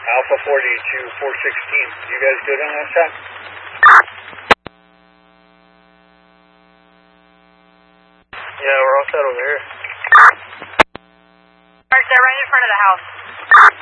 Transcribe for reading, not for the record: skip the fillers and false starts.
Alpha 40 to 416. You guys good on that side? Yeah, we're all set over here. Alright, they're right in front of the house.